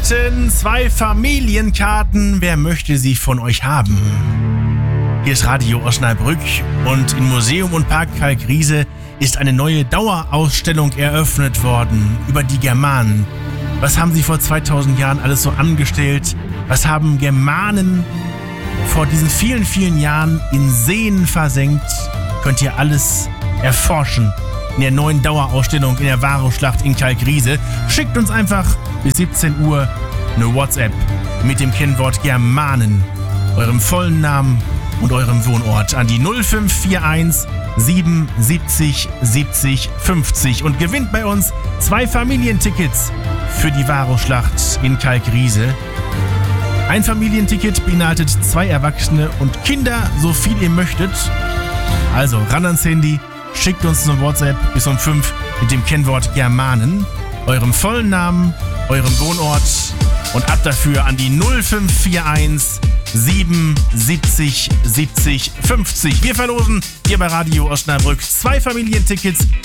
Karten, 2 Familienkarten. Wer möchte sie von euch haben? Hier ist Radio Osnabrück und im Museum und Park Kalkriese ist eine neue Dauerausstellung eröffnet worden über die Germanen. Was haben sie vor 2000 Jahren alles so angestellt? Was haben Germanen vor diesen vielen, vielen Jahren in Seen versenkt? Könnt ihr alles erforschen in der neuen Dauerausstellung in der Varusschlacht in Kalkriese. Schickt uns einfach bis 17 Uhr eine WhatsApp mit dem Kennwort Germanen, eurem vollen Namen und eurem Wohnort an die 0541 77 70 50 und gewinnt bei uns 2 Familientickets für die Varusschlacht in Kalkriese. Ein Familienticket beinhaltet 2 Erwachsene und Kinder, so viel ihr möchtet. Also ran ans Handy, schickt uns eine WhatsApp bis um 5 mit dem Kennwort Germanen, eurem vollen Namen, eurem Wohnort und ab dafür an die 0541 77 70 50. Wir verlosen hier bei Radio Osnabrück 2 Familientickets